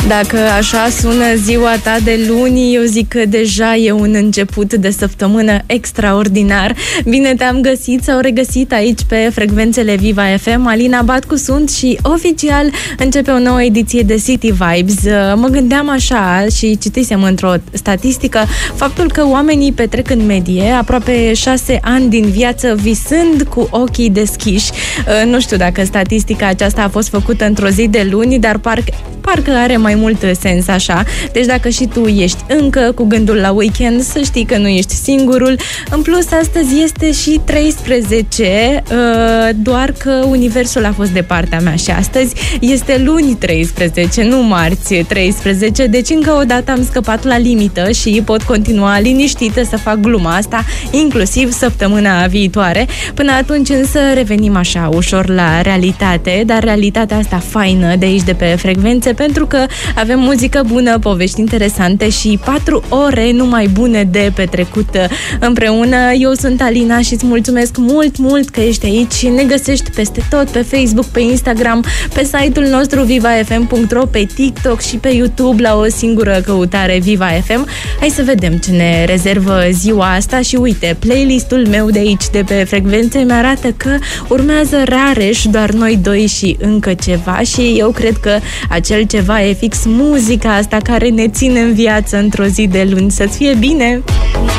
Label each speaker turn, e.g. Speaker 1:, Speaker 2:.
Speaker 1: Dacă așa sună ziua ta de luni, eu zic că deja e un început de săptămână extraordinar. Bine te-am găsit sau regăsit aici pe frecvențele Viva FM. Alina Batcu sunt și oficial începe o nouă ediție de City Vibes. Mă gândeam așa și citisem într-o statistică faptul că oamenii petrec în medie aproape 6 ani din viață visând cu ochii deschiși. Nu știu dacă statistica aceasta a fost făcută într-o zi de luni, dar parcă are mai mult sens așa. Deci dacă și tu ești încă cu gândul la weekend, să știi că nu ești singurul. În plus, astăzi este și 13, doar că universul a fost de partea mea și astăzi este luni 13, nu marți 13, deci încă o dată am scăpat la limită și pot continua liniștită să fac gluma asta, inclusiv săptămâna viitoare. Până atunci însă revenim așa ușor la realitate, dar realitatea asta faină de aici de pe frecvențe, pentru că avem muzică bună, povești interesante și 4 ore numai bune de petrecut împreună. Eu sunt Alina și îți mulțumesc mult că ești aici și ne găsești peste tot, pe Facebook, pe Instagram, pe site-ul nostru vivafm.ro, pe TikTok și pe YouTube la o singură căutare Viva FM. Hai să vedem ce ne rezervă ziua asta și uite, playlistul meu de aici, de pe frecvențe, mi-arată că urmează Rareș, doar noi doi și încă ceva și eu cred că acel ceva e fix muzica asta care ne ține în viață într-o zi de luni. Să-ți fie bine!